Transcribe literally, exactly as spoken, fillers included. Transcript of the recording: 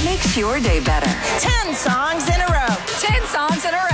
that makes your day better. ten songs in a row. ten songs in a row.